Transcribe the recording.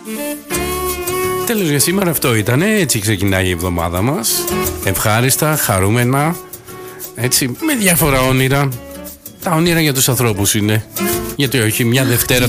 Τέλος, για σήμερα αυτό ήταν. Έτσι ξεκινάει η εβδομάδα μας. Ευχάριστα, χαρούμενα. Έτσι, με διάφορα όνειρα. Τα όνειρα για τους ανθρώπους είναι. Γιατί όχι, μια Δευτέρα